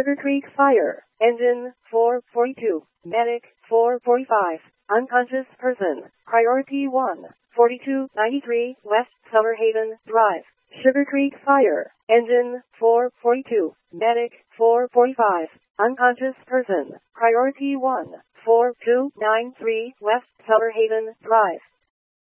Sugar Creek Fire, Engine 442, Medic 445, Unconscious Person, Priority 1, 4293 West Summerhaven Drive. Sugar Creek Fire, Engine 442, Medic 445, Unconscious Person, Priority 1, 4293 West Summerhaven Drive.